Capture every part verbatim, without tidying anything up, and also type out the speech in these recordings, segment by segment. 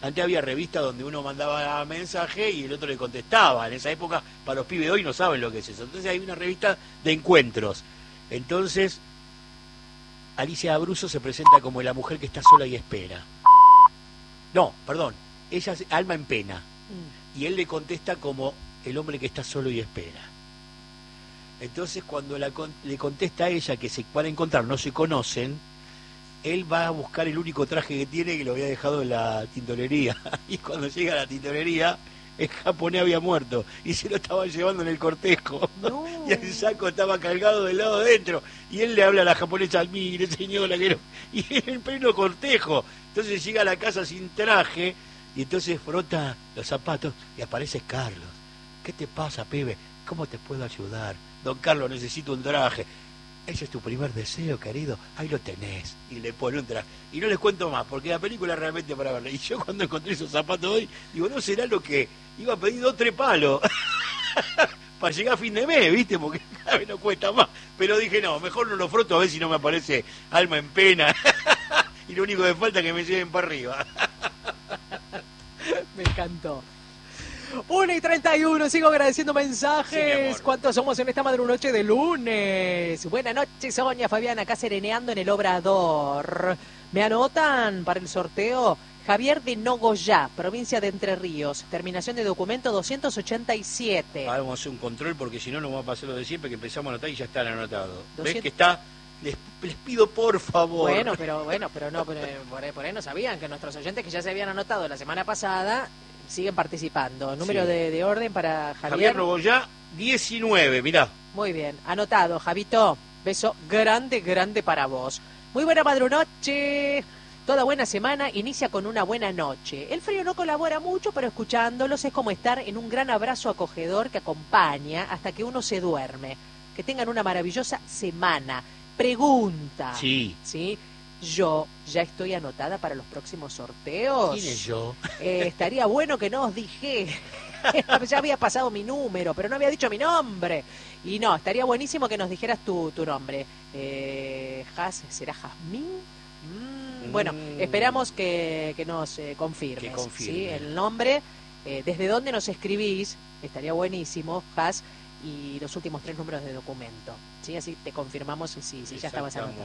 Antes había revistas donde uno mandaba mensaje y el otro le contestaba. En esa época, para los pibes de hoy no saben lo que es eso. Entonces hay una revista de encuentros. Entonces, Alicia Abruzzo se presenta como la mujer que está sola y espera. No, perdón, ella es alma en pena. Mm. Y él le contesta como el hombre que está solo y espera. Entonces, cuando la, le contesta a ella que se van a encontrar, no se conocen, él va a buscar el único traje que tiene, que lo había dejado en la tintorería. Y cuando llega a la tintorería, el japonés había muerto y se lo estaba llevando en el cortejo. No. Y el saco estaba cargado del lado adentro. Y él le habla a la japonesa, mire señora, que no... y en pleno cortejo. Entonces llega a la casa sin traje y entonces frota los zapatos y aparece Carlos. ¿Qué te pasa, pibe? ¿Cómo te puedo ayudar? Don Carlos, necesito un traje. Ese es tu primer deseo, querido. Ahí lo tenés. Y le pone un traje. Y no les cuento más, porque la película es realmente para verla. Y yo cuando encontré esos zapatos hoy, digo, ¿no será lo que iba a pedir dos, tres palos? Para llegar a fin de mes, ¿viste? Porque cada vez no cuesta más. Pero dije, no, mejor no lo froto a ver si no me aparece alma en pena. Y lo único que falta es que me lleven para arriba. Me encantó. una y treinta y uno, sigo agradeciendo mensajes. Sí, ¿cuántos somos en esta madrunoche de lunes? Buenas noches, Sonia, Fabián, acá sereneando en el Obrador. ¿Me anotan para el sorteo? Javier de Nogoyá, provincia de Entre Ríos, terminación de documento doscientos ochenta y siete. Ah, vamos a hacer un control porque si no nos va a pasar lo de siempre, que empezamos a anotar y ya están anotados. doscientos... ¿Ves que está? Les, les pido por favor. Bueno, pero bueno, pero no, pero, por, ahí, por ahí no sabían que nuestros oyentes que ya se habían anotado la semana pasada siguen participando. Número sí. de, de orden para Javier. Javier Nogoyá, diecinueve, mirá. Muy bien, anotado, Javito. Beso grande, grande para vos. Muy buena madrunoche. Toda buena semana inicia con una buena noche. El frío no colabora mucho, pero escuchándolos es como estar en un gran abrazo acogedor que acompaña hasta que uno se duerme. Que tengan una maravillosa semana. Pregunta. Sí. ¿Sí? Yo ya estoy anotada para los próximos sorteos. ¿Quién es yo? Eh, estaría bueno que no os dije. Ya había pasado mi número, pero no había dicho mi nombre. Y no, estaría buenísimo que nos dijeras tu, tu nombre. Eh, Has, ¿será Jazmín? Mm, bueno, esperamos que, que nos eh, confirmes, que confirme. ¿sí? El nombre, eh, desde dónde nos escribís, estaría buenísimo, Has, y los últimos tres números de documento, ¿sí? Así te confirmamos si, si ya estabas anotado.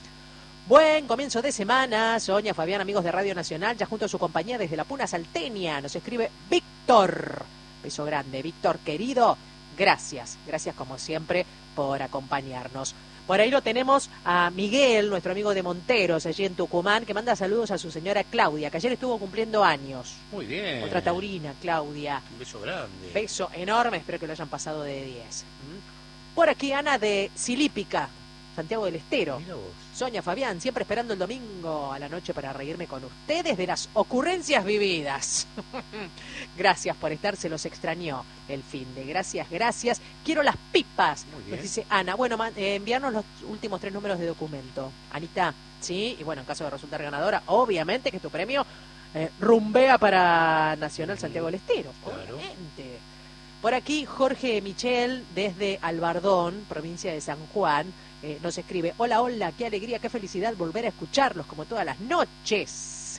Buen comienzo de semana, Sonia, Fabián, amigos de Radio Nacional, ya junto a su compañía desde la Puna Salteña, nos escribe Víctor. Beso grande, Víctor querido, gracias, gracias como siempre por acompañarnos. Por ahí lo tenemos a Miguel, nuestro amigo de Monteros, allí en Tucumán, que manda saludos a su señora Claudia, que ayer estuvo cumpliendo años. Muy bien. Otra taurina, Claudia. Un beso grande. Beso enorme, espero que lo hayan pasado de diez. Por aquí Ana de Silípica, Santiago del Estero. Mira vos. Sonia, Fabián, siempre esperando el domingo a la noche para reírme con ustedes de las ocurrencias vividas. Gracias por estar, se los extrañó el fin de. Gracias, gracias. Quiero las pipas, nos dice Ana. Bueno, eh, enviarnos los últimos tres números de documento. Anita, sí, y bueno, en caso de resultar ganadora, obviamente que tu premio eh, rumbea para Nacional Santiago del Estero. Claro. Obviamente. Por aquí Jorge Michel, desde Albardón, provincia de San Juan, eh, nos escribe: hola, hola, qué alegría, qué felicidad volver a escucharlos como todas las noches.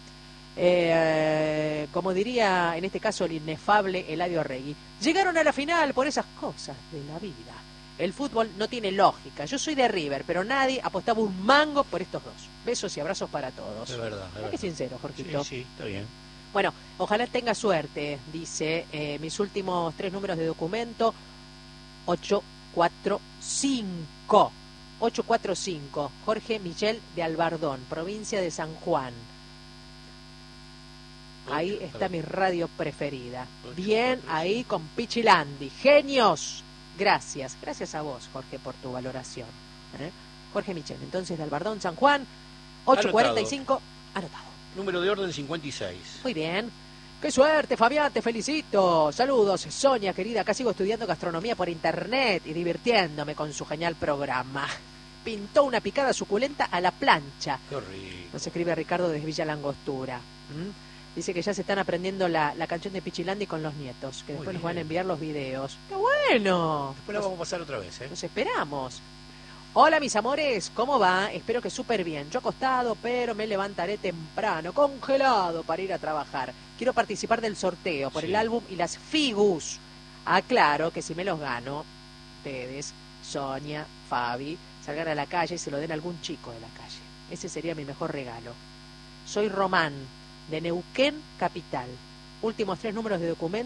Eh, como diría en este caso el inefable Eladio Regui, llegaron a la final por esas cosas de la vida. El fútbol no tiene lógica. Yo soy de River, pero nadie apostaba un mango por estos dos. Besos y abrazos para todos. Es verdad, es verdad. Qué sincero, Jorgito. Sí, sí, está bien. Bueno, ojalá tenga suerte, dice eh, mis últimos tres números de documento, ocho cuatro cinco. ocho cuatro cinco, Jorge Michel de Albardón, provincia de San Juan. Ahí está mi radio preferida. Bien ahí con Pichilandi. Genios. Gracias. Gracias a vos, Jorge, por tu valoración. ¿Eh? Jorge Michel, entonces de Albardón, San Juan, ocho cuarenta y cinco, anotado. Número de orden cincuenta y seis. Muy bien. ¡Qué suerte, Fabián! Te felicito. Saludos, Sonia, querida. Acá sigo estudiando gastronomía por internet y divirtiéndome con su genial programa. Pintó una picada suculenta a la plancha. Qué horrible. Nos escribe Ricardo desde Villa Langostura. ¿Mm? Dice que ya se están aprendiendo la, la canción de Pichilandi con los nietos, que Muy después bien. nos van a enviar los videos. ¡Qué bueno! Después la vamos a pasar otra vez, ¿eh? Nos esperamos. Hola mis amores, ¿cómo va? Espero que súper bien. Yo acostado, pero me levantaré temprano, congelado para ir a trabajar. Quiero participar del sorteo por Sí. el álbum y las figus. Aclaro que si me los gano, ustedes, Sonia, Fabi, salgan a la calle y se lo den a algún chico de la calle. Ese sería mi mejor regalo. Soy Román, de Neuquén Capital. Últimos tres números de documento.